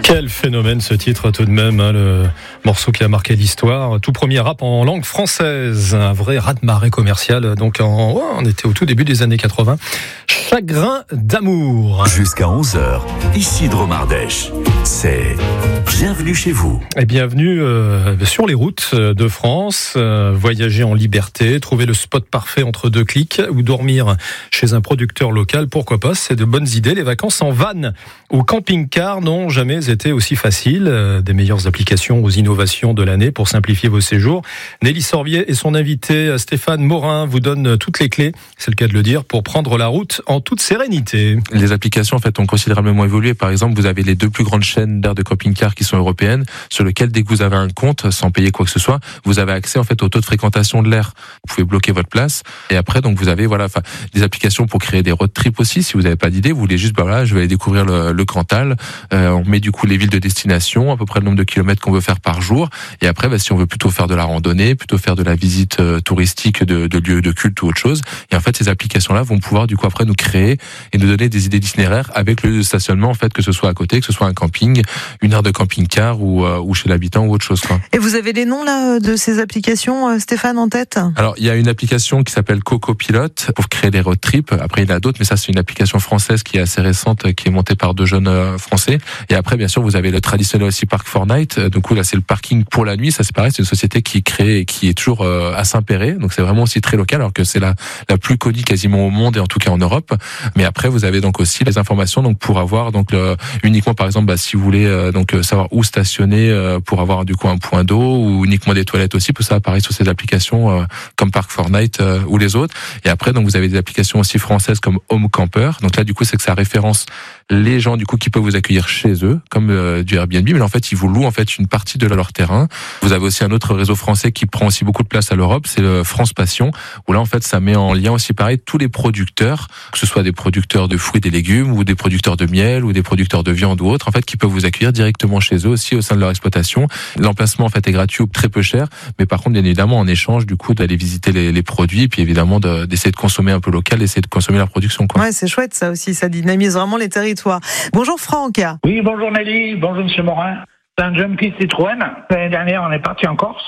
Quel phénomène ce titre tout de même, hein, le morceau qui a marqué l'histoire. Tout premier rap en langue française, un vrai raz-de-marée commercial. Donc on était au tout début des années 80. Chagrin d'amour. Jusqu'à 11h, Isidro Mardèche. C'est Bienvenue chez vous. Et bienvenue sur les routes de France. Voyager en liberté, trouver le spot parfait entre deux clics ou dormir chez un producteur local, pourquoi pas, c'est de bonnes idées. Les vacances en van ou camping-car n'ont jamais été aussi faciles. Des meilleures applications aux innovations de l'année pour simplifier vos séjours. Nelly Sorbier et son invité Stéphane Morin vous donnent toutes les clés, c'est le cas de le dire, pour prendre la route en toute sérénité. Les applications en fait ont considérablement évolué. Par exemple, vous avez les deux plus grandes chaînes d'air de camping-car qui sont européennes, sur lesquelles dès que vous avez un compte, sans payer quoi que ce soit, vous avez accès en fait au taux de fréquentation de l'air. Vous pouvez bloquer votre place et après donc vous avez des applications pour créer des road trips aussi. Si vous n'avez pas d'idée, vous voulez juste je vais aller découvrir le Cantal. On met du coup les villes de destination, à peu près le nombre de kilomètres qu'on veut faire par jour. Et après, si on veut plutôt faire de la randonnée, plutôt faire de la visite touristique de lieux de culte ou autre chose. Et en fait, ces applications-là vont pouvoir du coup après nous créer et nous donner des idées d'itinéraire avec le lieu de stationnement en fait, que ce soit à côté, que ce soit un camping, une aire de camping-car ou chez l'habitant ou autre chose, quoi. Et vous avez les noms là de ces applications, Stéphane, en tête? Alors, il y a une application qui s'appelle CocoPilot pour créer des road trips. Après, il y en a d'autres, mais ça, c'est une application française qui est assez récente, qui est montée par deux jeunes français. Et après, bien sûr, vous avez le traditionnel aussi Park4Night. Du coup, là, c'est le parking pour la nuit. Ça, c'est pareil, c'est une société qui crée et qui est toujours à Saint-Péret. Donc, c'est vraiment aussi très local, alors que c'est la plus connue quasiment au monde et en tout cas en Europe. Mais après, vous avez donc aussi les informations donc pour avoir donc uniquement, par exemple, si vous voulez savoir où stationner pour avoir du coup un point d'eau ou uniquement des toilettes aussi, tout ça apparaît sur ces applications comme Park4Night ou les autres. Et après, donc vous avez des applications aussi françaises comme Home Camper. Donc là, du coup, c'est que ça référence les gens du coup qui peuvent vous accueillir chez eux, comme du Airbnb, mais là, en fait, ils vous louent en fait une partie de leur terrain. Vous avez aussi un autre réseau français qui prend aussi beaucoup de place à l'Europe, c'est le France Passion, où là, en fait, ça met en lien aussi pareil tous les producteurs, que ce soit des producteurs de fruits et des légumes, ou des producteurs de miel, ou des producteurs de viande ou autres, en fait, qui peuvent vous accueillir directement chez eux aussi au sein de leur exploitation. L'emplacement, en fait, est gratuit ou très peu cher, mais par contre, bien évidemment, en échange, du coup, d'aller visiter les produits, et puis évidemment, d'essayer de consommer un peu local, d'essayer de consommer la production, quoi. Ouais, c'est chouette, ça aussi, ça dynamise vraiment les territoires. Bonjour Franck. Oui, bonjour Nelly, bonjour Monsieur Morin. C'est un Jumpy Citroën. L'année dernière, on est parti en Corse.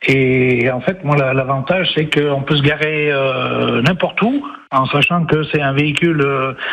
Et en fait, moi, l'avantage, c'est qu'on peut se garer n'importe où, en sachant que c'est un véhicule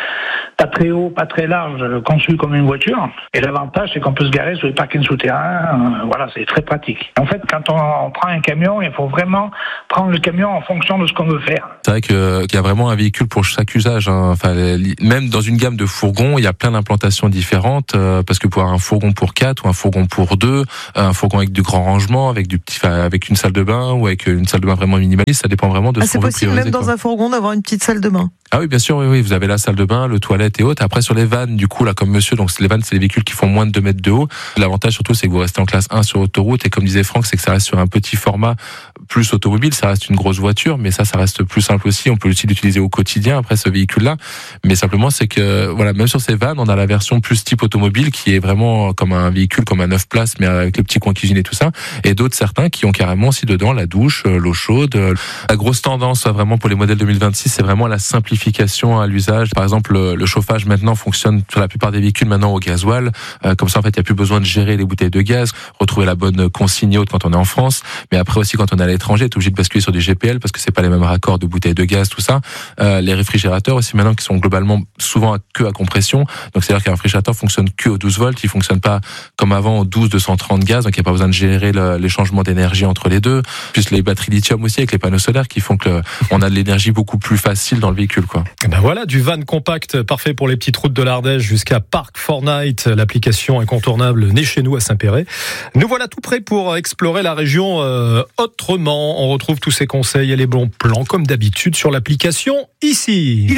pas très haut, pas très large, conçu comme une voiture. Et l'avantage, c'est qu'on peut se garer sur les parkings souterrains. C'est très pratique. En fait, quand on prend un camion, il faut vraiment prendre le camion en fonction de ce qu'on veut faire. C'est vrai qu'il y a vraiment un véhicule pour chaque usage, hein. Enfin, même dans une gamme de fourgons, il y a plein d'implantations différentes, parce que pour avoir un fourgon pour 4 ou un fourgon pour 2, un fourgon avec du grand rangement, avec avec une salle de bain ou avec une salle de bain vraiment minimaliste, ça dépend vraiment de ce qu'on veut prioriser. C'est possible même dans un fourgon d'avoir une petite salle de bain? Ah oui, bien sûr, oui, vous avez la salle de bain, le toilette et autres. Après, sur les vannes, du coup, là, comme monsieur, donc les vannes, c'est les véhicules qui font moins de 2 mètres de haut. L'avantage, surtout, c'est que vous restez en classe 1 sur autoroute. Et comme disait Franck, c'est que ça reste sur un petit format plus automobile. Ça reste une grosse voiture, mais ça reste plus simple aussi. On peut aussi l'utiliser au quotidien, après, ce véhicule-là. Mais simplement, c'est que, même sur ces vannes, on a la version plus type automobile qui est vraiment comme un véhicule, comme un 9 places, mais avec les petits coins cuisine et tout ça. Et d'autres, certains, qui ont carrément aussi dedans la douche, l'eau chaude. La grosse tendance, vraiment, pour les modèles 2026, c'est vraiment la simplification à l'usage. Par exemple, le chauffage maintenant fonctionne sur la plupart des véhicules maintenant au gasoil. Comme ça, en fait, il n'y a plus besoin de gérer les bouteilles de gaz, retrouver la bonne consigne haute quand on est en France. Mais après aussi, quand on est à l'étranger, on est obligé de basculer sur du GPL parce que c'est pas les mêmes raccords de bouteilles de gaz, tout ça. Les réfrigérateurs aussi maintenant qui sont globalement souvent à compression. Donc, c'est-à-dire qu'un réfrigérateur fonctionne que au 12 volts. Il fonctionne pas comme avant au 12-230 gaz. Donc, il n'y a pas besoin de gérer les changements d'énergie entre les deux. Plus les batteries lithium aussi avec les panneaux solaires qui font que on a de l'énergie beaucoup plus facile dans le véhicule, quoi. Voilà, du van compact parfait pour les petites routes de l'Ardèche jusqu'à Park4Night, l'application incontournable née chez nous à Saint-Péret. Nous voilà tout prêts pour explorer la région autrement. On retrouve tous ces conseils et les bons plans comme d'habitude sur l'application ici.